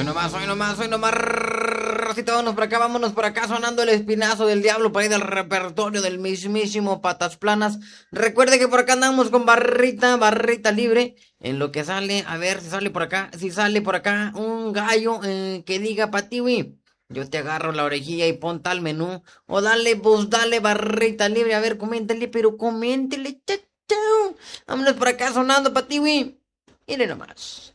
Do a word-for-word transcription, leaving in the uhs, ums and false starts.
Hoy nomás, hoy nomás, hoy nomás. Rosita, vámonos por acá, vámonos por acá, sonando el espinazo del diablo por ahí del repertorio del mismísimo Patas Planas. Recuerde que por acá andamos con barrita, barrita libre. En lo que sale, a ver si sale por acá, si sale por acá un gallo eh, que diga patiwi. Yo te agarro la orejilla y ponte al menú. O dale, pues dale, barrita libre. A ver, coméntale, pero coméntele, chao, chao. Vámonos por acá sonando, patiwi. Mire nomás.